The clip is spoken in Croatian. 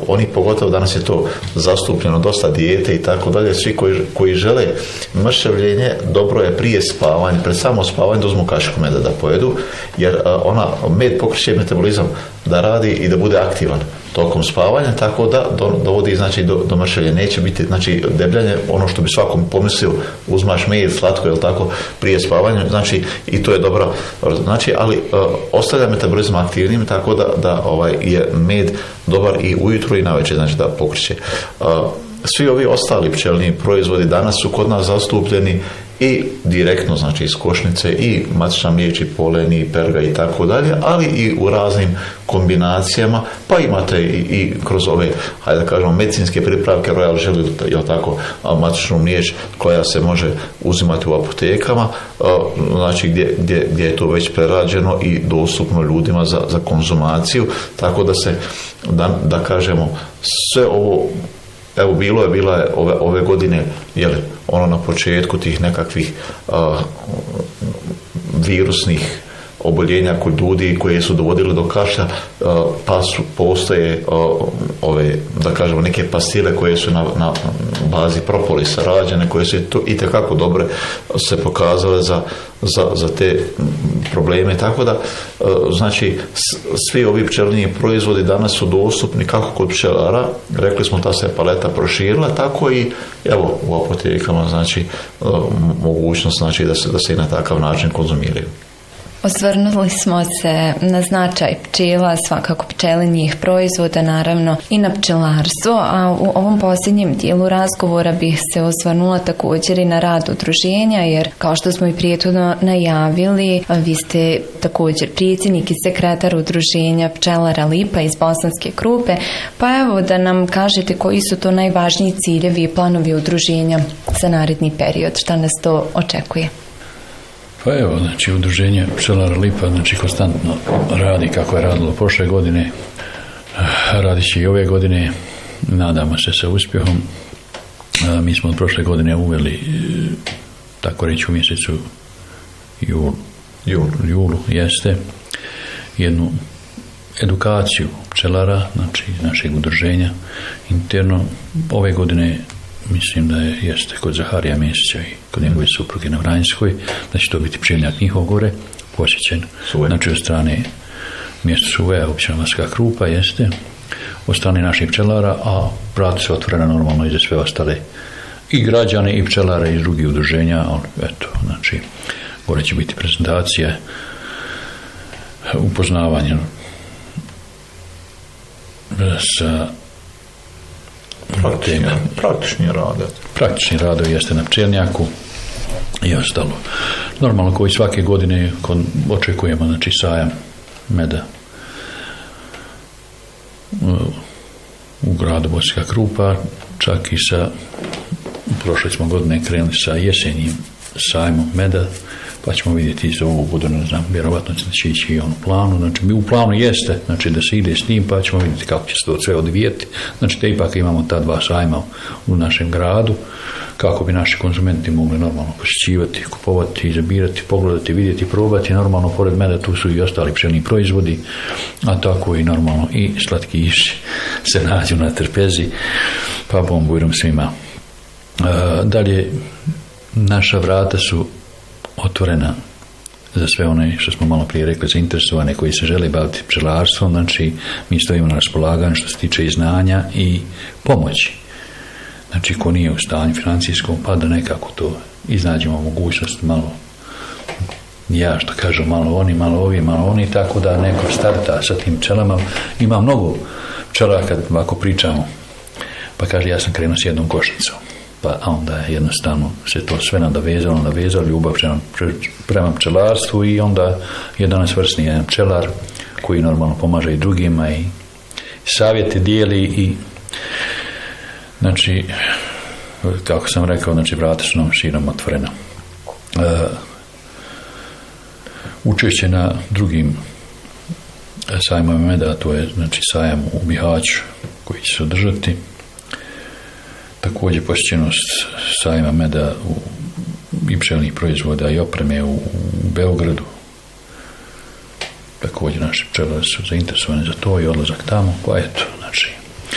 oni pogotovo danas je to zastupljeno dosta dijete i tako dalje, svi koji žele mršavljenje, dobro je prije spavanja, pred samo spavanje da uzmu kašiku meda da pojedu, jer med pokreće metabolizam da radi i da bude aktivan tokom spavanja, tako da dovodi znači do mršavljenja. Neće biti znači debljanje, ono što bi svakom pomislio, uzmaš med, slatko, jel tako, prije spavanja, znači i to je dobro, znači, ali ostavlja metabolizam aktivnim, tako da je med dobar i ujutro i navečer, znači da pokreće. Svi ovi ostali pčelni proizvodi danas su kod nas zastupljeni i direktno, znači iz košnice, i matična mliječ, i polen, i perga i tako dalje, ali i u raznim kombinacijama, pa imate i kroz ove, hajde da kažemo, medicinske pripravke Royal Jelly, jel tako, matičnu mliječ koja se može uzimati u apotekama, znači gdje je to već prerađeno i dostupno ljudima za konzumaciju, tako da se, da kažemo, sve ovo, evo bila je ove godine, jel, ono na početku tih nekakvih virusnih oboljenja kod ljudi koje su dovodili do kašlja, pa postoje ove, da kažemo, neke pastile koje su na bazi propolisa rađene, koje su itekako dobre se pokazale za te probleme, tako da znači svi ovi pčelinji proizvodi danas su dostupni kako kod pčelara, rekli smo ta se paleta proširila, tako i evo u apotekama, znači mogućnost znači da se i na takav način konzumiraju. Osvrnuli smo se na značaj pčela, svakako pčelinjih proizvoda, naravno i na pčelarstvo, a u ovom posljednjem dijelu razgovora bih se osvrnula također i na rad udruženja, jer kao što smo i prijetno najavili, vi ste također predsjednik i sekretar udruženja pčelara Lipa iz Bosanske Krupe, pa evo da nam kažete koji su to najvažniji ciljevi i planovi udruženja za naredni period, šta nas to očekuje? Pa evo, znači udruženje pčelara Lipa znači konstantno radi kako je radilo prošle godine, radit će i ove godine, nadamo se sa uspjehom. Mi smo od prošle godine uveli, tako reći u mjesecu julu jeste, jednu edukaciju pčelara, znači našeg udruženja interno. Ove godine mislim da jeste kod Zaharija Mesića i kod njegove supruge na Vranjskoj, da će to biti pčeljnjak njihov gore, posjećen, znači od strane mjesta Suveja, općina Bosanska Krupa, jeste, od strane naših pčelara, a vrata su otvorena normalno i za sve ostale i građane i pčelare iz drugih udruženja, ali eto, znači, gore će biti prezentacija, upoznavanje sa praktični radovi jeste na pčelnjaku i ostalo. Normalno koji svake godine očekujemo, znači sajam meda u gradu Bosanska Krupa, čak i prošle smo godine krenuli sa jesenjim sajmom meda, pa ćemo vidjeti za ovu budu, ne znam, vjerovatno će ići i on u planu, znači u planu jeste, znači da se ide s njim, pa ćemo vidjeti kako će se to sve odvijeti, znači da ipak imamo ta dva sajma u našem gradu, kako bi naši konzumenti mogli normalno posjećivati, kupovati, izabirati, pogledati, vidjeti, probati, normalno pored meda tu su i ostali pčelni proizvodi, a tako i normalno i slatkiši se nađu na trpezi, pa bom bujrom svima. Dalje, naša vrata su otvorena za sve one što smo malo prije rekli, zainteresovane koji se žele baviti pčelarstvom, znači mi stojimo na raspolaganju što se tiče i znanja i pomoći. Znači ko nije u stanju financijskom, pa da nekako to iznađemo mogućnost malo, ja što kažem, malo oni, malo ovi, malo oni, tako da neko starta sa tim pčelama. Ima mnogo pčela kad ovako pričamo, pa kaže ja sam krenuo s jednom košnicom. Pa onda je jednostavno se to sve nadovezalo, ljubav prema pčelarstvu i onda je danas vrsni jedan pčelar koji normalno pomaže i drugima i savjete dijeli i znači, kako sam rekao, znači vrata su nam širom otvorena. Učešće na drugim sajmovima meda, to je znači sajam u Bihaću koji će se održati. Također posjećenost sajma meda i pčelnih proizvoda i opreme u Beogradu. Također naši pčelari su zainteresovani za to i odlazak tamo, pa eto, znači